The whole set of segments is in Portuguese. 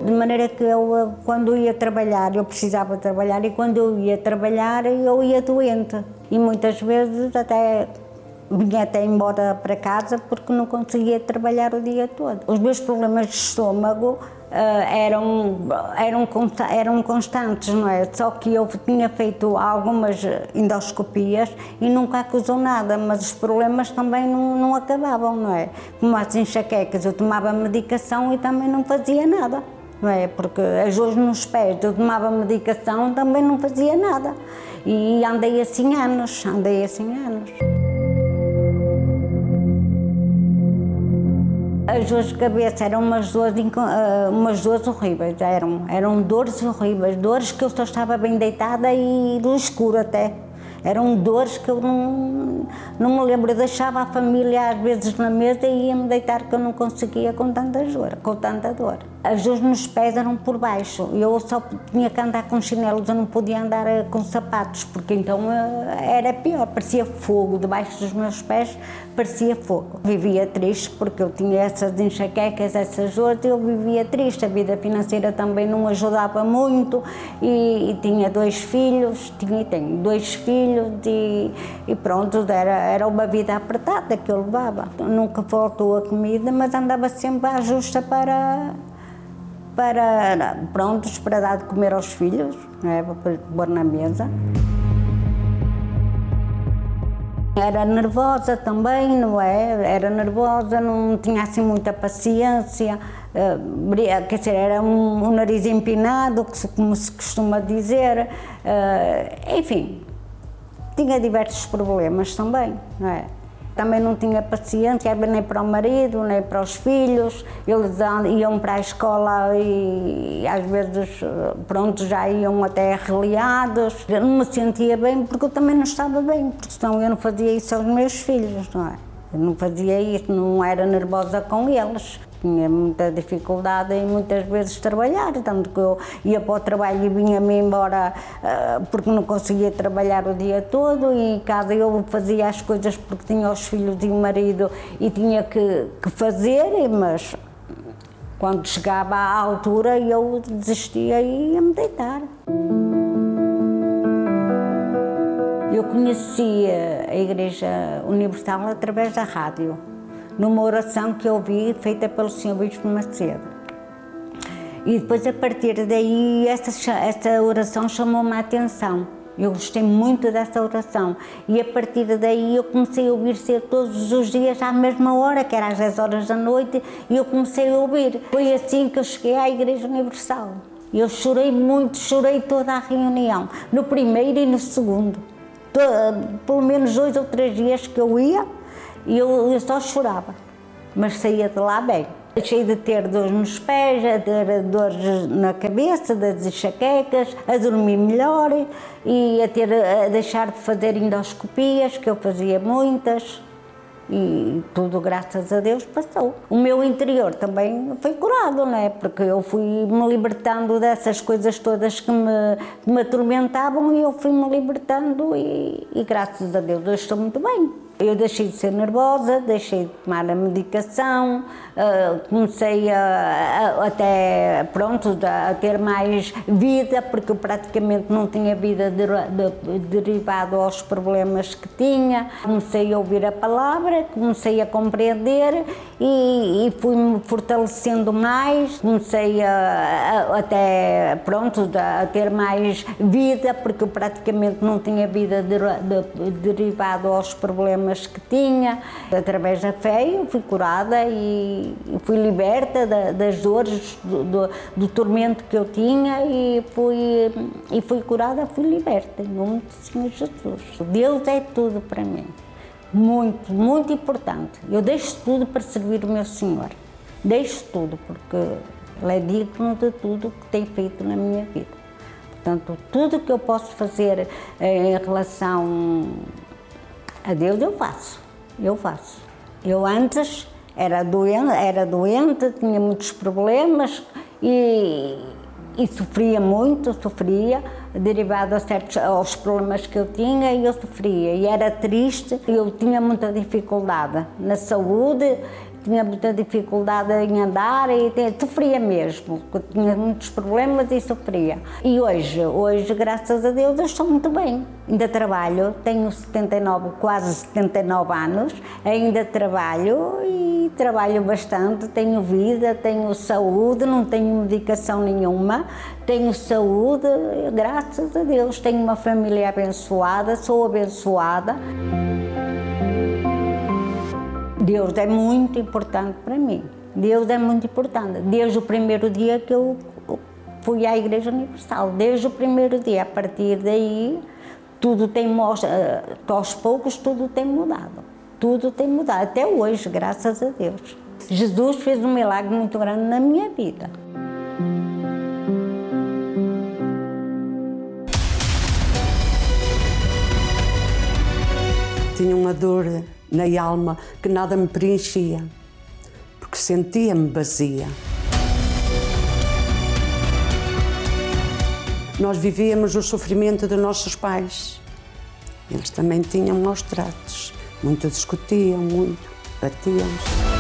De maneira que eu, quando ia trabalhar, eu precisava trabalhar, e quando eu ia trabalhar, eu ia doente. E muitas vezes até vinha até embora para casa porque não conseguia trabalhar o dia todo. Os meus problemas de estômago eram constantes, não é? Só que eu tinha feito algumas endoscopias e nunca acusou nada, mas os problemas também não acabavam, não é? Como as enxaquecas, eu tomava medicação e também não fazia nada, não é? Porque as dores nos pés, eu tomava medicação e também não fazia nada. E andei assim anos. As dores de cabeça eram umas dores horríveis, eram dores horríveis, dores que eu só estava bem deitada e no escuro até. Eram dores que eu não me lembro, eu deixava a família às vezes na mesa e ia-me deitar que eu não conseguia com tanta dor. As dores nos pés eram por baixo, eu só tinha que andar com chinelos, eu não podia andar com sapatos, porque então era pior, parecia fogo, debaixo dos meus pés parecia fogo. Vivia triste porque eu tinha essas enxaquecas, essas dores, eu vivia triste, a vida financeira também não ajudava muito e tinha tenho dois filhos e pronto, era uma vida apertada que eu levava. Nunca faltou a comida, mas andava sempre à justa para dar de comer aos filhos, não é? Para pôr na mesa. Era nervosa também, não é? Era nervosa, não tinha assim muita paciência, quer dizer, era um nariz empinado, como se costuma dizer, enfim, tinha diversos problemas também, não é? Também não tinha paciência, nem para o marido, nem para os filhos, eles iam para a escola e às vezes, pronto, já iam até reliados. Eu não me sentia bem porque eu também não estava bem, porque senão eu não fazia isso aos meus filhos, não é? Eu não fazia isso, não era nervosa com eles. Tinha muita dificuldade em muitas vezes trabalhar, tanto que eu ia para o trabalho e vinha-me embora porque não conseguia trabalhar o dia todo e em casa eu fazia as coisas porque tinha os filhos e o marido e tinha que fazer, mas quando chegava à altura eu desistia e ia-me deitar. Eu conheci a Igreja Universal através da rádio, numa oração que eu ouvi feita pelo Sr. Bispo Macedo. E depois, a partir daí, essa oração chamou-me a atenção. Eu gostei muito dessa oração e a partir daí eu comecei a ouvir ser todos os dias à mesma hora, que era às 10 horas da noite, e eu comecei a ouvir. Foi assim que eu cheguei à Igreja Universal. Eu chorei muito, chorei toda a reunião, no primeiro e no segundo. Pelo menos 2 ou 3 dias que eu ia, e eu só chorava, mas saía de lá bem. Deixei de ter dores nos pés, a ter dores na cabeça, das enxaquecas, a dormir melhor e a deixar de fazer endoscopias, que eu fazia muitas, e tudo, graças a Deus, passou. O meu interior também foi curado, não é? Porque eu fui me libertando dessas coisas todas que me atormentavam e eu fui me libertando e graças a Deus eu estou muito bem. Eu deixei de ser nervosa, deixei de tomar a medicação, comecei a ter mais vida, porque eu praticamente não tinha vida derivado aos problemas que tinha. Comecei a ouvir a palavra, comecei a compreender e fui-me fortalecendo mais, comecei a ter mais vida, porque eu praticamente não tinha vida derivado aos problemas que tinha. Através da fé eu fui curada e fui liberta das dores, do tormento que eu tinha e fui curada, fui liberta, em nome do Senhor Jesus. Deus é tudo para mim, muito, muito importante. Eu deixo tudo para servir o meu Senhor, deixo tudo, porque Ele é digno de tudo que tem feito na minha vida. Portanto, tudo que eu posso fazer em relação a Deus eu faço. Eu antes era doente, tinha muitos problemas e sofria muito, derivado aos problemas que eu tinha e eu sofria. E era triste, eu tinha muita dificuldade na saúde, tinha muita dificuldade em andar e sofria mesmo, tinha muitos problemas e sofria. E hoje, graças a Deus, eu estou muito bem. Ainda trabalho, tenho 79, quase 79 anos, ainda trabalho e trabalho bastante, tenho vida, tenho saúde, não tenho medicação nenhuma, tenho saúde, graças a Deus, tenho uma família abençoada, sou abençoada. Deus é muito importante para mim. Deus é muito importante. Desde o primeiro dia que eu fui à Igreja Universal, desde o primeiro dia, a partir daí, tudo tem mostrado, aos poucos tudo tem mudado. Tudo tem mudado, até hoje, graças a Deus. Jesus fez um milagre muito grande na minha vida. Tinha uma dor na alma que nada me preenchia, porque sentia-me vazia. Nós vivíamos o sofrimento dos nossos pais. Eles também tinham maus tratos, muito discutiam, muito batiam-nos.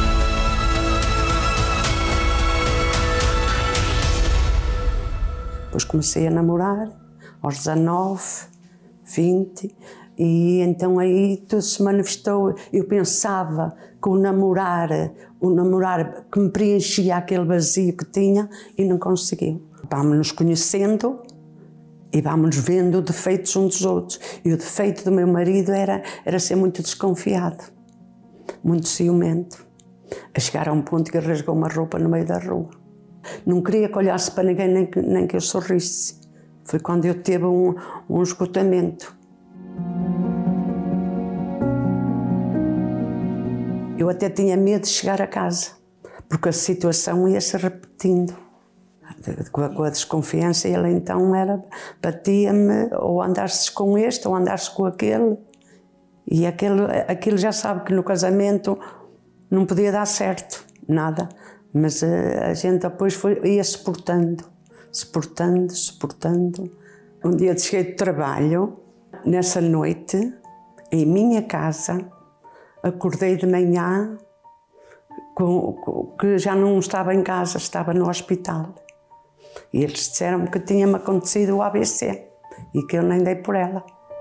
Depois comecei a namorar, aos 19, 20, e então aí tudo se manifestou. Eu pensava que o namorar que me preenchia aquele vazio que tinha e não conseguiu. Vamos nos conhecendo e vamos vendo defeitos uns dos outros. E o defeito do meu marido era ser muito desconfiado, muito ciumento, a chegar a um ponto que rasgou uma roupa no meio da rua. Não queria que olhasse para ninguém, nem que eu sorrisse. Foi quando eu tive um esgotamento. Eu até tinha medo de chegar a casa, porque a situação ia se repetindo. Com a desconfiança, ele então batia-me, ou andaste com este, ou andaste com aquele. E aquilo já sabe que no casamento não podia dar certo, nada. Mas a gente depois ia suportando. Um dia cheguei de trabalho, nessa noite, em minha casa, acordei de manhã que já não estava em casa, estava no hospital. E eles disseram-me que tinha-me acontecido o AVC e que eu nem dei por ela.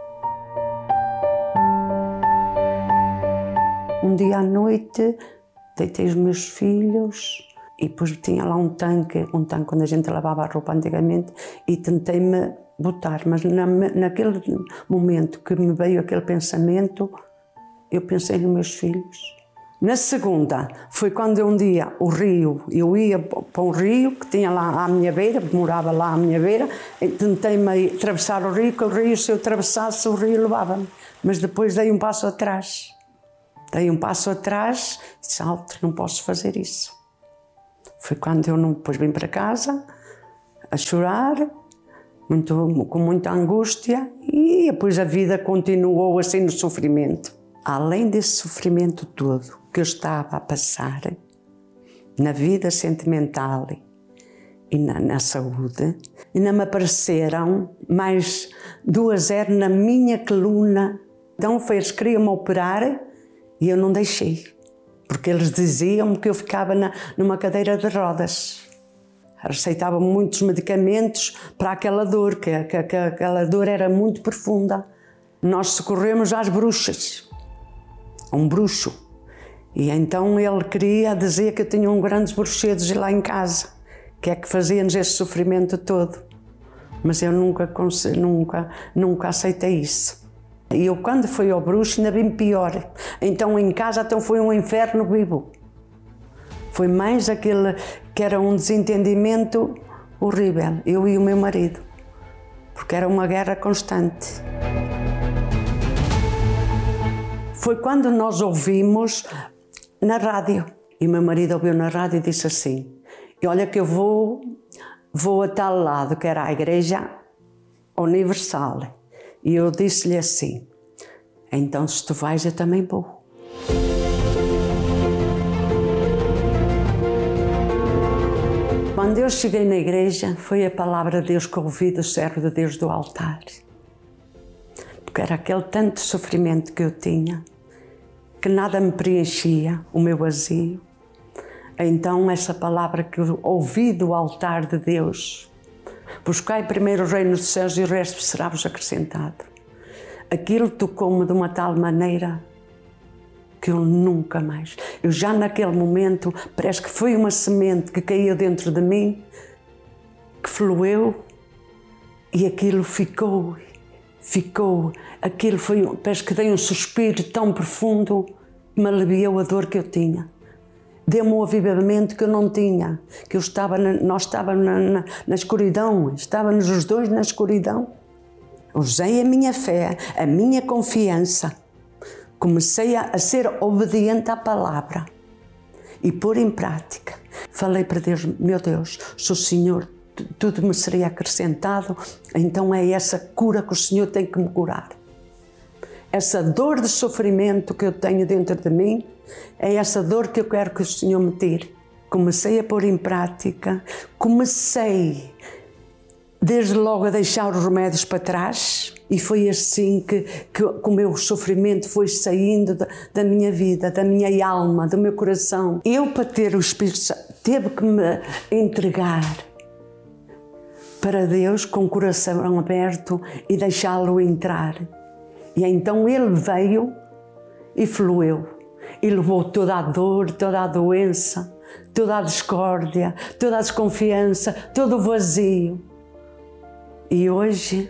Um dia à noite, deitei os meus filhos e depois tinha lá um tanque onde a gente lavava a roupa antigamente, e tentei-me botar, mas naquele momento que me veio aquele pensamento, eu pensei nos meus filhos. Na segunda, foi quando um dia eu ia para um rio que tinha lá à minha beira, morava lá à minha beira, e tentei-me atravessar o rio, que o rio, se eu atravessasse, o rio levava-me. Mas depois dei um passo atrás. E disse, alto, não posso fazer isso. Foi quando eu depois vim para casa, a chorar, com muita angústia, e depois a vida continuou assim no sofrimento. Além desse sofrimento todo que eu estava a passar, na vida sentimental e na saúde, ainda me apareceram mais 2 hernias na minha coluna. Então eles queriam-me operar e eu não deixei, porque eles diziam-me que eu ficava numa cadeira de rodas. Receitavam muitos medicamentos para aquela dor, que aquela dor era muito profunda. Nós socorremos às bruxas, um bruxo. E então ele dizia que eu tinha grandes bruxedos lá em casa, que é que fazia-nos esse sofrimento todo. Mas eu nunca aceitei isso. E eu, quando fui ao bruxo, ainda bem pior. Então em casa foi um inferno vivo. Foi mais aquele que era um desentendimento horrível, eu e o meu marido, porque era uma guerra constante. Foi quando nós ouvimos na rádio, e o meu marido ouviu na rádio e disse assim, e olha que eu vou a tal lado, que era a Igreja Universal. E eu disse-lhe assim, então se tu vais eu também vou. Quando eu cheguei na igreja, foi a palavra de Deus que ouvi do servo de Deus do altar. Porque era aquele tanto sofrimento que eu tinha, que nada me preenchia, o meu vazio. Então essa palavra que eu ouvi do altar de Deus, buscai primeiro o reino dos céus e o resto será-vos acrescentado. Aquilo tocou-me de uma tal maneira que eu nunca mais... Eu já naquele momento, parece que foi uma semente que caiu dentro de mim, que fluiu e aquilo ficou. Aquilo foi, parece que dei um suspiro tão profundo que me aliviou a dor que eu tinha. Deu-me um avivamento que eu não tinha, que nós estávamos na escuridão, estávamos os dois na escuridão. Usei a minha fé, a minha confiança, comecei a ser obediente à palavra e pôr em prática. Falei para Deus, meu Deus, se o Senhor tudo me seria acrescentado, então é essa cura que o Senhor tem que me curar. Essa dor de sofrimento que eu tenho dentro de mim, é essa dor que eu quero que o Senhor me tire. Comecei a pôr em prática, comecei desde logo a deixar os remédios para trás e foi assim que o meu sofrimento foi saindo da minha vida, da minha alma, do meu coração. Eu, para ter o Espírito Santo, teve que me entregar para Deus com o coração aberto e deixá-lo entrar. E então Ele veio e fluiu e levou toda a dor, toda a doença, toda a discórdia, toda a desconfiança, todo o vazio. E hoje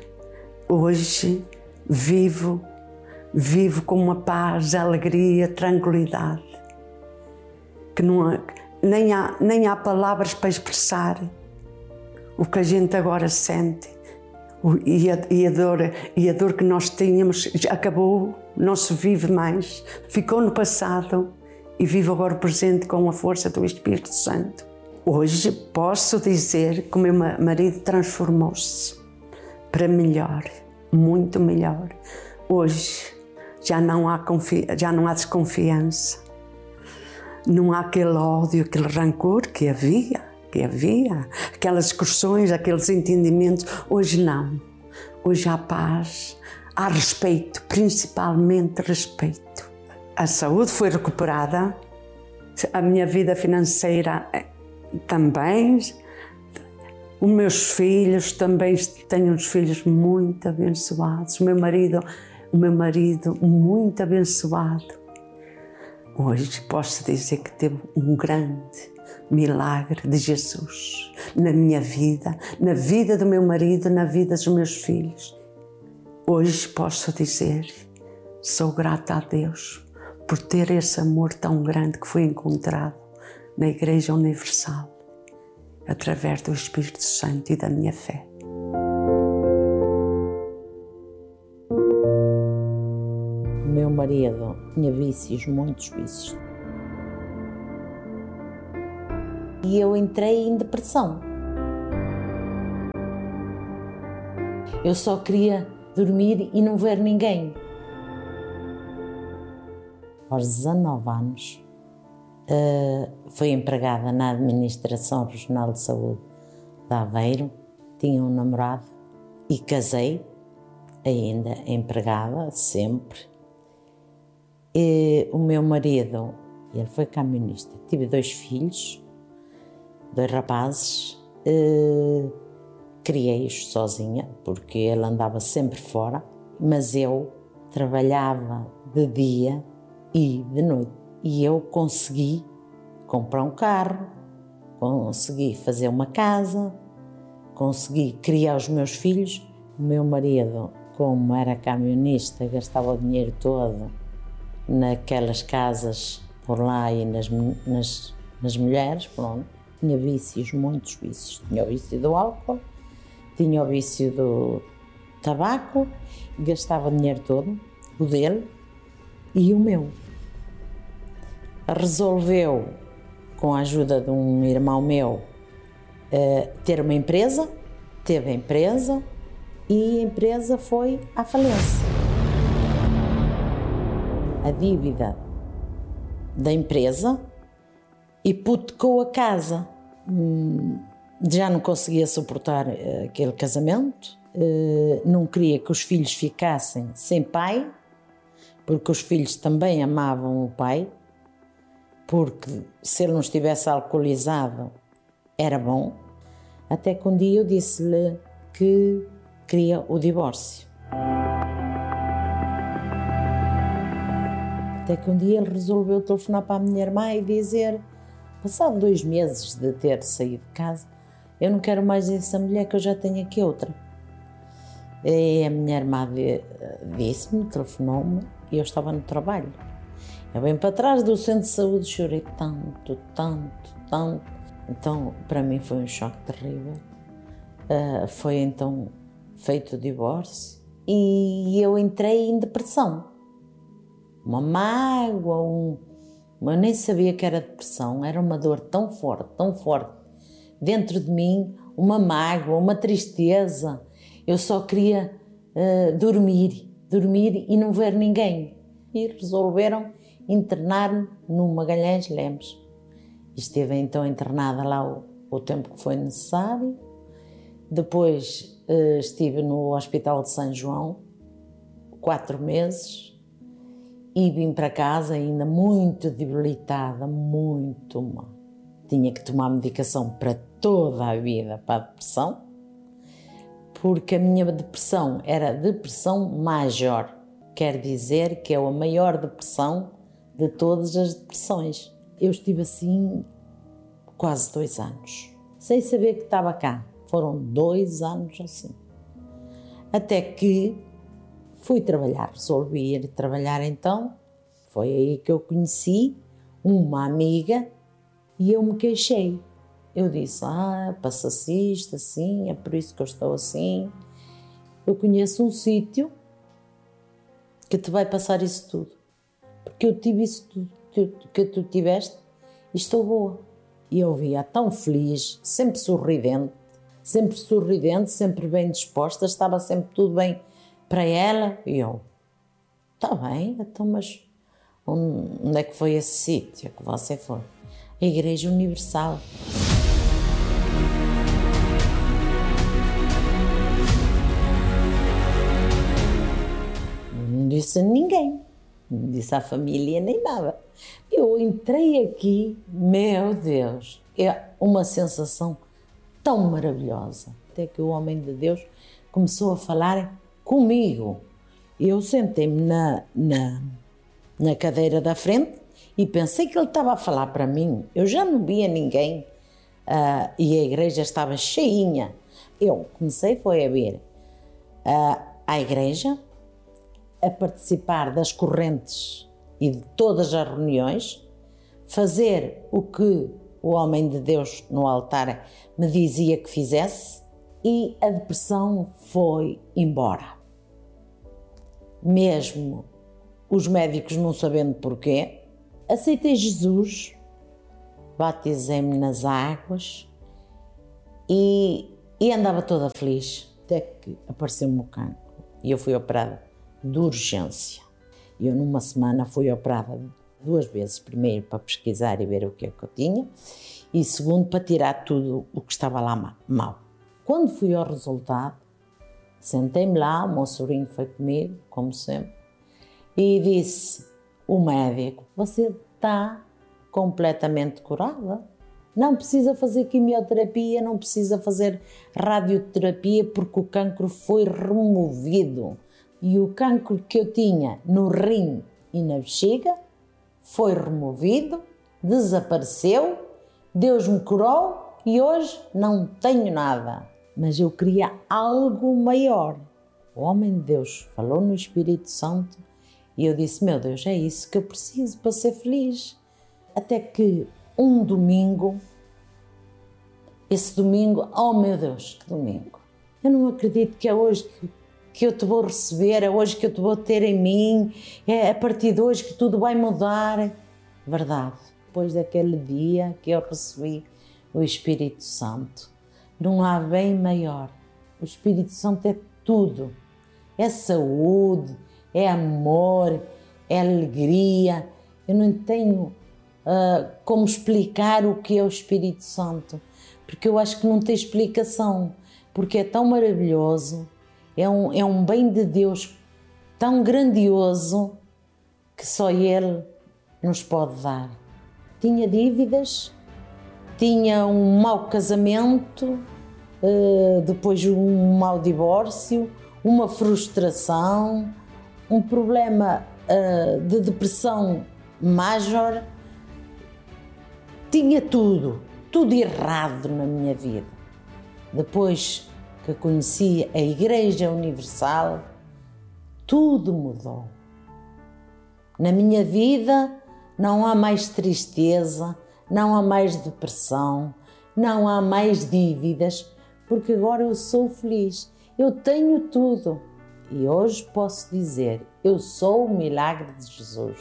vivo com uma paz, alegria, tranquilidade, que nem há palavras para expressar o que a gente agora sente. E a dor que nós tínhamos acabou, não se vive mais, ficou no passado e vivo agora o presente com a força do Espírito Santo. Hoje posso dizer que o meu marido transformou-se para melhor, muito melhor. Hoje já não há desconfiança, não há aquele ódio, aquele rancor que havia, aquelas discussões, aqueles entendimentos. Hoje não. Hoje há paz, há respeito, principalmente respeito. A saúde foi recuperada, a minha vida financeira também. Os meus filhos também, tenho uns filhos muito abençoados. O meu marido muito abençoado. Hoje posso dizer que teve um grande milagre de Jesus na minha vida, na vida do meu marido, na vida dos meus filhos. Hoje posso dizer, sou grata a Deus por ter esse amor tão grande que foi encontrado na Igreja Universal, através do Espírito Santo e da minha fé. O meu marido tinha vícios, muitos vícios. E eu entrei em depressão. Eu só queria dormir e não ver ninguém. Aos 19 anos, fui empregada na Administração Regional de Saúde de Aveiro. Tinha um namorado e casei, ainda empregada, sempre. E o meu marido, ele foi camionista. Tive 2 filhos, 2 rapazes, criei-os sozinha, porque ele andava sempre fora, mas eu trabalhava de dia e de noite. E eu consegui comprar um carro, consegui fazer uma casa, consegui criar os meus filhos. O meu marido, como era camionista, gastava o dinheiro todo naquelas casas por lá e nas mulheres, pronto. Tinha vícios, muitos vícios. Tinha o vício do álcool, tinha o vício do tabaco, gastava o dinheiro todo, o dele e o meu. Resolveu, com a ajuda de um irmão meu, ter uma empresa, teve a empresa e a empresa foi à falência. A dívida da empresa hipotecou a casa. Já não conseguia suportar aquele casamento, não queria que os filhos ficassem sem pai, porque os filhos também amavam o pai, porque se ele não estivesse alcoolizado era bom, até que um dia eu disse-lhe que queria o divórcio. Até que um dia ele resolveu telefonar para a minha irmã e dizer, passado 2 meses de ter saído de casa, eu não quero mais essa mulher, que eu já tenho aqui outra. E a minha irmã disse-me, telefonou-me, e eu estava no trabalho. Eu venho para trás do centro de saúde, chorei tanto. Então, para mim foi um choque terrível. Foi então feito o divórcio e eu entrei em depressão. Uma mágoa, eu nem sabia que era depressão, era uma dor tão forte, dentro de mim, uma mágoa, uma tristeza. Eu só queria dormir e não ver ninguém. E resolveram internar-me no Magalhães Lemos. Esteve então internada lá o tempo que foi necessário. Depois estive no Hospital de São João 4 meses e vim para casa ainda muito debilitada, muito mal. Tinha que tomar medicação para toda a vida para a depressão, porque a minha depressão era depressão major, quer dizer que é a maior depressão de todas as depressões. Eu estive assim quase 2 anos, sem saber que estava cá. Foram 2 anos assim. Até que fui trabalhar, resolvi ir trabalhar então. Foi aí que eu conheci uma amiga e eu me queixei. Eu disse, passa-se isto assim, é por isso que eu estou assim. Eu conheço um sítio que te vai passar isso tudo. Porque eu tive isso tudo que tu tiveste e estou boa. E eu via tão feliz, sempre sorridente, sempre bem disposta, estava sempre tudo bem para ela. E eu, está bem, então, mas onde é que foi esse sítio que você foi? A Igreja Universal. Não disse a ninguém, não disse à família nem nada. Eu entrei aqui, meu Deus, é uma sensação tão maravilhosa. Até que o homem de Deus começou a falar comigo. Eu sentei-me na cadeira da frente e pensei que ele estava a falar para mim. Eu já não via ninguém e a igreja estava cheinha. Eu comecei a vir à igreja, a participar das correntes e de todas as reuniões, fazer o que o homem de Deus no altar me dizia que fizesse, e a depressão foi embora. Mesmo os médicos não sabendo porquê, aceitei Jesus, batizei-me nas águas e andava toda feliz, até que apareceu-me o cancro e eu fui operada de urgência. Eu numa semana fui operada 2 vezes, primeiro para pesquisar e ver o que é que eu tinha e segundo para tirar tudo o que estava lá mal. Quando fui ao resultado, sentei-me lá, o meu sobrinho foi comigo, como sempre, e disse o médico, você está completamente curada, não precisa fazer quimioterapia, não precisa fazer radioterapia porque o cancro foi removido. E o cancro que eu tinha no rim e na bexiga foi removido, desapareceu, Deus me curou e hoje não tenho nada. Mas eu queria algo maior. O homem de Deus falou no Espírito Santo e eu disse, meu Deus, é isso que eu preciso para ser feliz. Até que um domingo, esse domingo, oh meu Deus, que domingo. Eu não acredito que é hoje que eu te vou receber, é hoje que eu te vou ter em mim, é a partir de hoje que tudo vai mudar. Verdade, depois daquele dia que eu recebi o Espírito Santo, não há bem maior. O Espírito Santo é tudo, é saúde, é amor, é alegria. Eu não tenho como explicar o que é o Espírito Santo, porque eu acho que não tem explicação, porque é tão maravilhoso. É um bem de Deus tão grandioso que só Ele nos pode dar. tinha dívidas, tinha um mau casamento, depois um mau divórcio, uma frustração, um problema de depressão major. Tinha tudo errado na minha vida. Depois que conheci a Igreja Universal, tudo mudou. Na minha vida não há mais tristeza, não há mais depressão, não há mais dívidas, porque agora eu sou feliz, eu tenho tudo. E hoje posso dizer, eu sou o milagre de Jesus.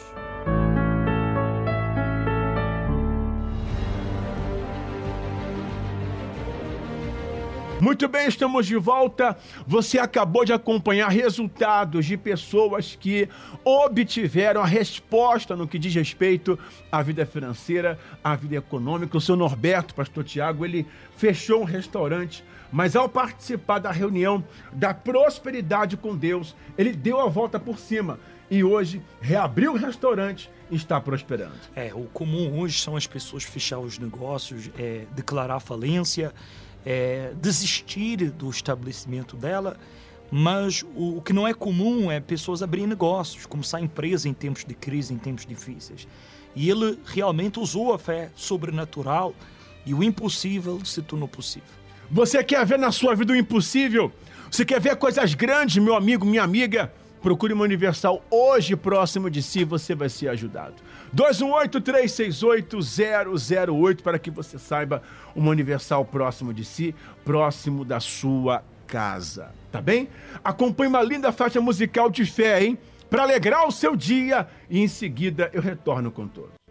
Muito bem, estamos de volta. Você acabou de acompanhar resultados de pessoas que obtiveram a resposta no que diz respeito à vida financeira, à vida econômica. O seu Norberto, pastor Tiago, ele fechou um restaurante, mas ao participar da reunião da prosperidade com Deus, ele deu a volta por cima e hoje reabriu o restaurante e está prosperando. O comum hoje são as pessoas fechar os negócios, declarar falência, desistir do estabelecimento dela, mas o que não é comum é pessoas abrirem negócios, começar empresa em tempos de crise, em tempos difíceis. E ele realmente usou a fé sobrenatural e o impossível se tornou possível. Você quer ver na sua vida o impossível? Você quer ver coisas grandes, meu amigo, minha amiga? Procure uma Universal hoje próximo de si, você vai ser ajudado. 218-368-008 para que você saiba uma Universal próximo de si, próximo da sua casa. Tá bem? Acompanhe uma linda faixa musical de fé, hein? Para alegrar o seu dia e em seguida eu retorno com todos.